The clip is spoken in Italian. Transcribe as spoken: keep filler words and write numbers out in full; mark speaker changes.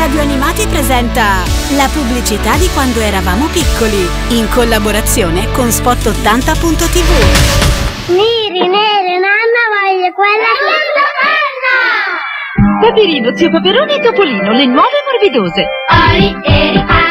Speaker 1: Radio Animati presenta la pubblicità di quando eravamo piccoli, in collaborazione con Spot ottanta punto tivù.
Speaker 2: Neri, neri, nanna voglio quella
Speaker 3: Paperino, zio Paperone e Topolino, le nuove morbidose.
Speaker 2: Ari, eri,